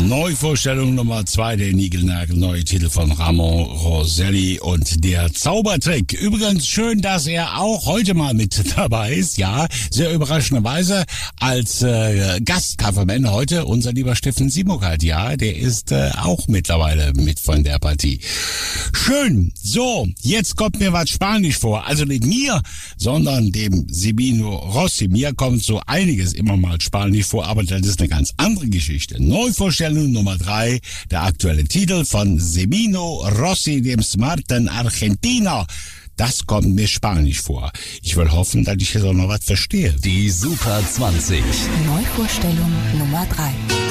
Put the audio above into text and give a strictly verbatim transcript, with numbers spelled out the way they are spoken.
Neuvorstellung Nummer zwei, der niegelnagelneue Titel von Ramon Roselli und der Zaubertrick. Übrigens schön, dass er auch heute mal mit dabei ist. Ja, sehr überraschenderweise als äh, Gastcoverman heute unser lieber Steffen Simokat. Ja, der ist äh, auch mittlerweile mit von der Partie. Schön. So, jetzt kommt mir was Spanisch vor. Also nicht mir, sondern dem Semino Rossi. Mir kommt so einiges immer mal Spanisch vor, aber das ist eine ganz andere Geschichte. Neuvorstellung Nummer drei, der aktuelle Titel von Semino Rossi, dem smarten Argentiner. Das kommt mir Spanisch vor. Ich will hoffen, dass ich jetzt auch noch was verstehe. Die Super zwanzig. Neuvorstellung Nummer drei.